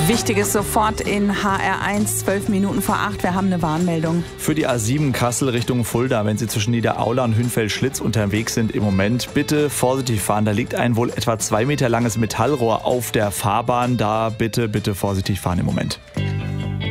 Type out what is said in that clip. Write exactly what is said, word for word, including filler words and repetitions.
Wichtiges sofort in H R eins, zwölf Minuten vor acht. Wir haben eine Warnmeldung. Für die A sieben Kassel Richtung Fulda, wenn Sie zwischen Niederaula und Hünfeld-Schlitz unterwegs sind im Moment, bitte vorsichtig fahren. Da liegt ein wohl etwa zwei Meter langes Metallrohr auf der Fahrbahn. Da bitte, bitte vorsichtig fahren im Moment.